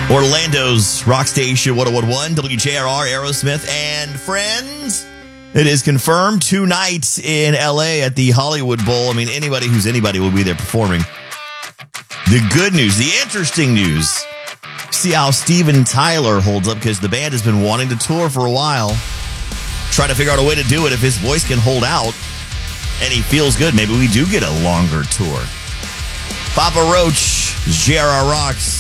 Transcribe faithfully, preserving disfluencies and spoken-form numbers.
Orlando's rock station one oh one point one, W J R R, Aerosmith, and friends. It is confirmed two nights in L A at the Hollywood Bowl. I mean, anybody who's anybody will be there performing. The good news, the interesting news, see how Steven Tyler holds up, because the band has been wanting to tour for a while. Trying to figure out a way to do it if his voice can hold out and he feels good. Maybe we do get a longer tour. Papa Roach, J R R Rocks.